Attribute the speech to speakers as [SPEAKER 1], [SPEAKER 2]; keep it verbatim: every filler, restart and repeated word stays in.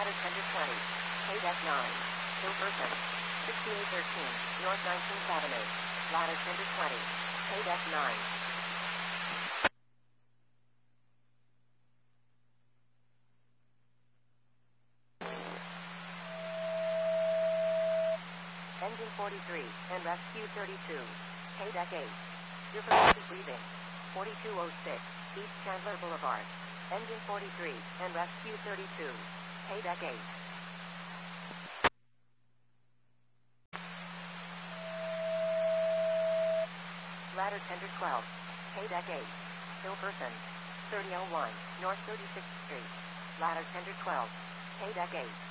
[SPEAKER 1] Ladder tender twenty. Pay deck nine. Hilferson. sixty-eight thirteen, North nineteenth Avenue. Ladder tender twenty. Pay deck nine. Engine forty-three, and rescue thirty-two. Pay deck eight. Difficulty breathing. forty-two oh six, East Chandler Boulevard. Engine forty-three, and rescue thirty-two. Pay deck eight. Ladder tender twelve. Pay deck eight. Hilferson. thirty oh one, North thirty-sixth Street. Ladder tender twelve. Pay deck eight.